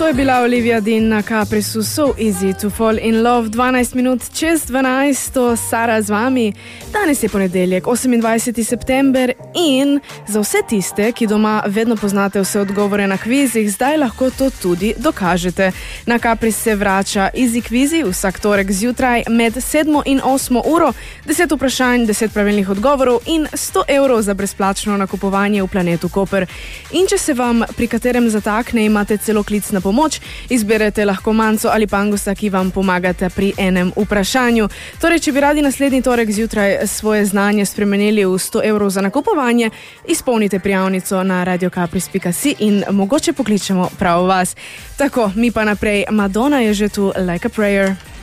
To je bila Olivia Dean na Caprisu So Easy to Fall in Love. 12 minut čez 12, Sara z vami. Danes je ponedeljek, 28. september in za vse tiste, ki doma vedno poznate vse odgovore na kvizih, zdaj lahko to tudi dokažete. Na Capris se vrača Easy kvizi vsak torek zjutraj med 7 in 8 uro, 10 vprašanj, 10 pravilnih odgovorov in 100 evrov za brezplačno nakupovanje v Planetu Koper. In če se vam pri katerem zatakne, imate celo klic na pomoč, izberete lahko manco ali pangusa, ki vam pomagate pri enem vprašanju. Torej, če bi radi naslednji torek zjutraj svoje znanje spremenili v 100 evrov za nakupovanje, izpolnite prijavnico na radiocapris.si in mogoče pokličemo prav vas. Tako, mi pa naprej. Madonna je že tu, Like a Prayer.